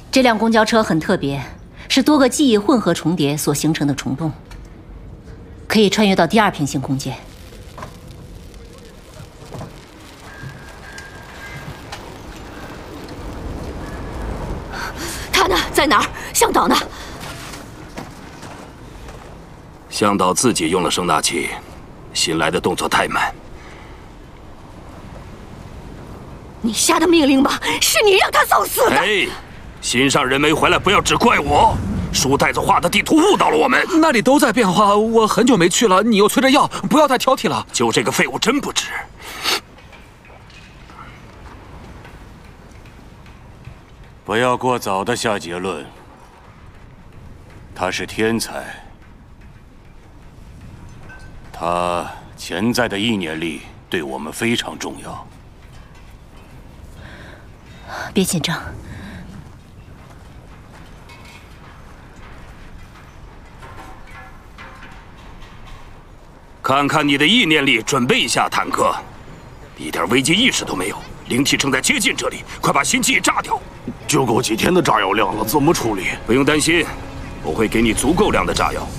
这辆公交车很特别，是多个记忆混合重叠所形成的虫洞，可以穿越到第二平行空间。 他呢？在哪儿？向导呢？ 向导自己用了声纳器，新来的动作太慢。 你下的命令吧，是你让他送死的。 哎，新上人没回来，不要只怪我。书呆子画的地图误导了我们。 那里都在变化，我很久没去了，你又催着要，不要太挑剔了。 就这个废物真不值。 不要过早的下结论。他是天才，他潜在的意念力对我们非常重要。 别紧张。 看看你的意念力，准备一下，坦克。一点危机意识都没有，灵体正在接近这里，快把新记忆炸掉。 就够几天的炸药量了，怎么处理？ 不用担心，我会给你足够量的炸药。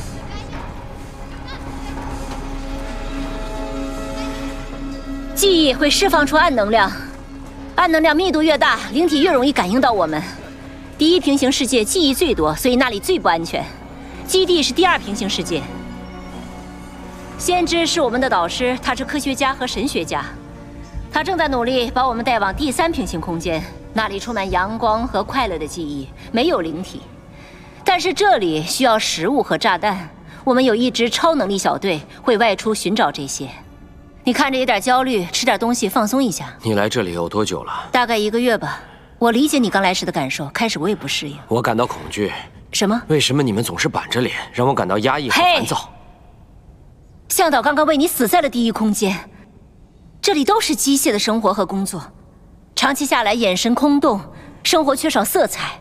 记忆会释放出暗能量，暗能量密度越大，灵体越容易感应到我们。第一平行世界记忆最多，所以那里最不安全。基地是第二平行世界。先知是我们的导师，他是科学家和神学家，他正在努力把我们带往第三平行空间，那里充满阳光和快乐的记忆，没有灵体。但是这里需要食物和炸弹，我们有一支超能力小队会外出寻找这些。你看着有点焦虑，吃点东西放松一下。 你来这里有多久了？ 大概1个月吧。我理解你刚来时的感受，开始我也不适应。 我感到恐惧。 什么？ 为什么你们总是板着脸，让我感到压抑和烦躁？ 向导刚刚为你死在了第一空间，这里都是机械的生活和工作，长期下来眼神空洞，生活缺少色彩。